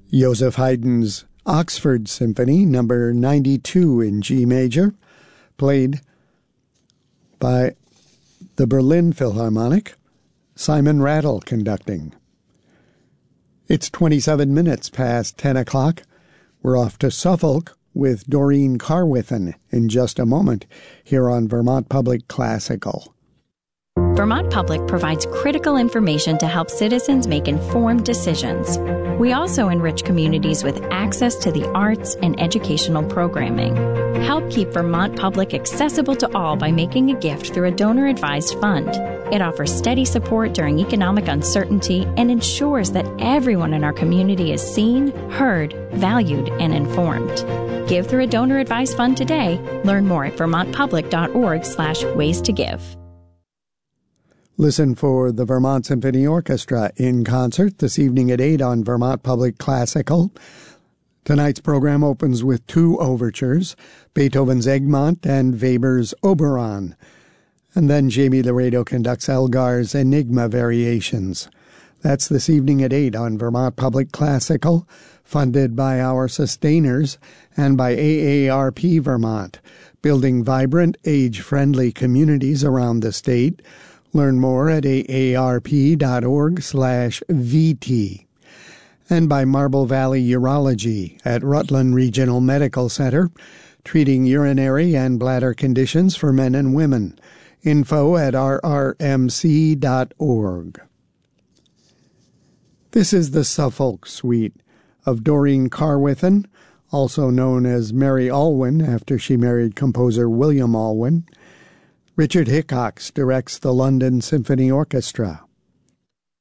Joseph Haydn's Oxford Symphony, number 92 in G major, played by the Berlin Philharmonic, Simon Rattle conducting. It's 27 minutes past 10 o'clock. We're off to Suffolk with Doreen Carwithen in just a moment here on Vermont Public Classical. Vermont Public provides critical information to help citizens make informed decisions. We also enrich communities with access to the arts and educational programming. Help keep Vermont Public accessible to all by making a gift through a donor-advised fund. It offers steady support during economic uncertainty and ensures that everyone in our community is seen, heard, valued, and informed. Give through a donor-advised fund today. Learn more at vermontpublic.org/ways to give. Listen for the Vermont Symphony Orchestra in concert this evening at 8 on Vermont Public Classical. Tonight's program opens with two overtures, Beethoven's Egmont and Weber's Oberon. And then Jamie Laredo conducts Elgar's Enigma Variations. That's this evening at 8 on Vermont Public Classical, funded by our sustainers and by AARP Vermont, building vibrant, age-friendly communities around the state. Learn more at aarp.org/VT. And by Marble Valley Urology at Rutland Regional Medical Center, treating urinary and bladder conditions for men and women. Info at rrmc.org. This is the Suffolk Suite of Doreen Carwithen, also known as Mary Alwyn after she married composer William Alwyn. Richard Hickox directs the London Symphony Orchestra.